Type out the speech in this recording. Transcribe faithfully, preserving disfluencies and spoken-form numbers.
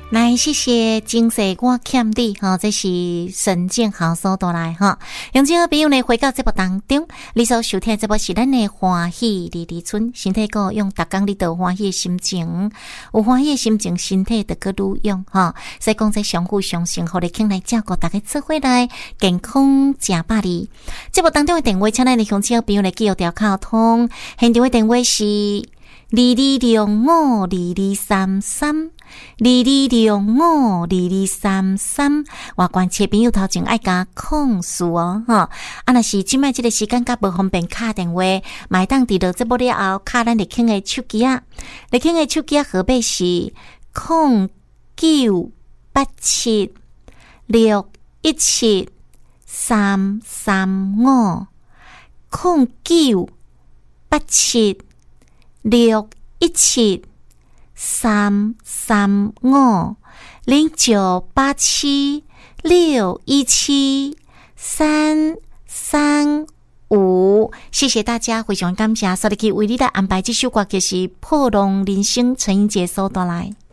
来，谢谢精细我欠你哈，这是神经好所带来哈。用这个朋友呢，回到节目当中，你所收听的节目是咱的欢喜二二村，身体个用逐工你都欢喜的心情，有欢喜的心情，身体就个愈用哈。所以讲在相互相成，互你请来照顾大家做伙来健康吃百里。节目当中的电话，请咱的乡亲朋友来记录条卡通，现场的电话是二二六五二二三三。二二六五二二三三，外观切朋友头前爱加控诉哦，哈！啊，若是即摆即个时间甲无方便敲电话，买当伫到节目了后，敲咱立庆的手机啊，立庆的手机号码是空九八七六一七三三五，空九八七六一七。三三五零九八七六一七三三五，谢谢大家，非常感谢，所以可以为你来安排这首歌，就是《破浪人生》陈英杰所带来。